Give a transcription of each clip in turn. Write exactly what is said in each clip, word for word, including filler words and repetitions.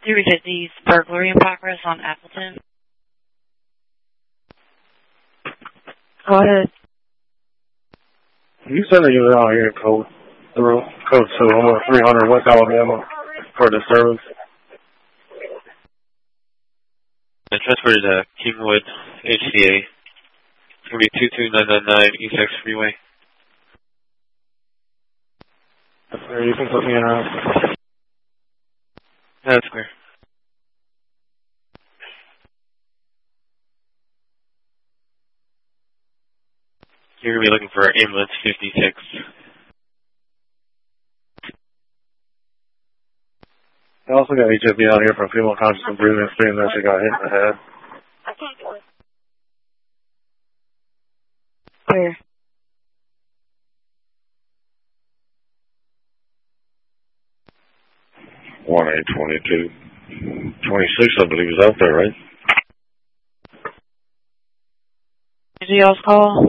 three fifty's burglary in progress on Appleton. Go ahead. You said that you were out here in code, code two, I'm on three hundred West Alabama for disturbance. I transferred to Kingwood, H C A. It's going to be two two nine nine nine East X Freeway. That's clear. You can put me in around. That's clear. You're going to be looking for ambulance fifty-six. I also got H F B out here for female conscious and breathing, screaming that she got hit in the head. Clear. one eight twenty-two. twenty-six, I believe, is out there, right? Did you else call?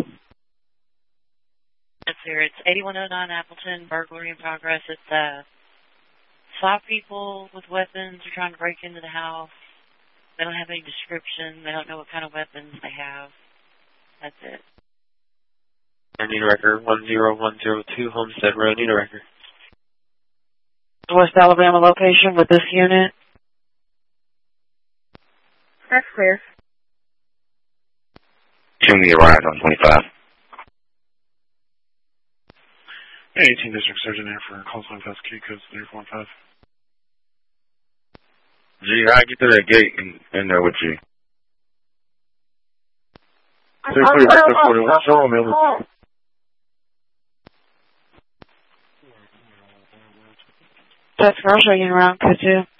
Yes, sir. It's eighty-one oh nine Appleton, burglary in progress. It's, uh, five people with weapons are trying to break into the house. They don't have any description. They don't know what kind of weapons they have. That's it. I need a record one zero one zero two Homestead Road. Need a record. West Alabama location with this unit. That's clear. Give me a ride on twenty-five. eighteen District Surgeon here for call sign pass Q codes three four five. G, I get to that gate in, in there with you. Show them, man. That's for I'll show you around, could you?